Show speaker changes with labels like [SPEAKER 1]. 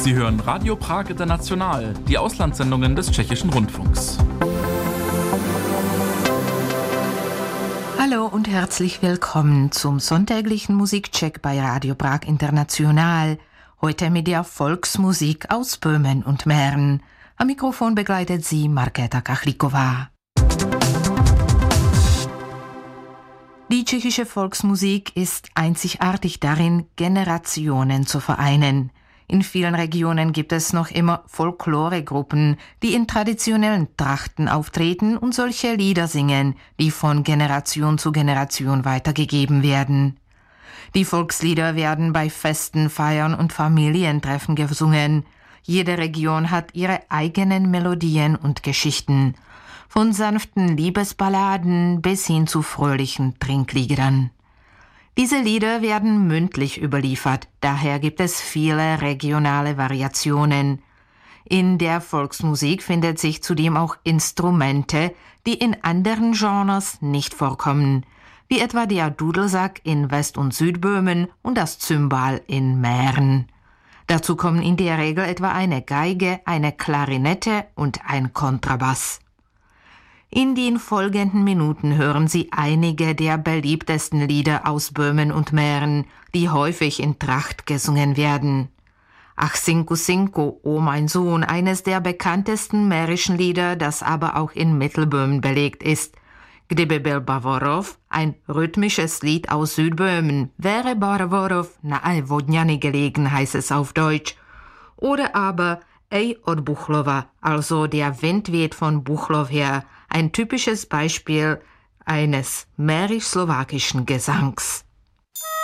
[SPEAKER 1] Sie hören Radio Prag International, die Auslandssendungen des Tschechischen Rundfunks.
[SPEAKER 2] Hallo und herzlich willkommen zum sonntäglichen Musikcheck bei Radio Prag International. Heute mit der Volksmusik aus Böhmen und Mähren. Am Mikrofon begleitet sie Markéta Kachlíková. Die tschechische Volksmusik ist einzigartig darin, Generationen zu vereinen. In vielen Regionen gibt es noch immer Folkloregruppen, die in traditionellen Trachten auftreten und solche Lieder singen, die von Generation zu Generation weitergegeben werden. Die Volkslieder werden bei Festen, Feiern und Familientreffen gesungen. Jede Region hat ihre eigenen Melodien und Geschichten. Von sanften Liebesballaden bis hin zu fröhlichen Trinkliedern. Diese Lieder werden mündlich überliefert, daher gibt es viele regionale Variationen. In der Volksmusik findet sich zudem auch Instrumente, die in anderen Genres nicht vorkommen, wie etwa der Dudelsack in West- und Südböhmen und das Zymbal in Mähren. Dazu kommen in der Regel etwa eine Geige, eine Klarinette und ein Kontrabass. In den folgenden Minuten hören Sie einige der beliebtesten Lieder aus Böhmen und Mähren, die häufig in Tracht gesungen werden. Ach Synku Synku, oh mein Sohn, eines der bekanntesten mährischen Lieder, das aber auch in Mittelböhmen belegt ist. Kdyby byl Bavorov, ein rhythmisches Lied aus Südböhmen, wäre Bavorov nahe Vodňany gelegen, heißt es auf Deutsch. Oder aber Ej od Buchlova, also der Wind weht von Buchlov her, ein typisches Beispiel eines mährisch-slowakischen Gesangs.